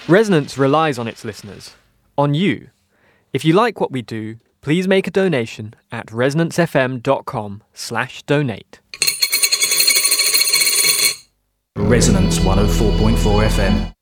Resonance relies on its listeners, on you. If you like what we do, please make a donation at resonancefm.com/donate. Resonance 104.4 FM.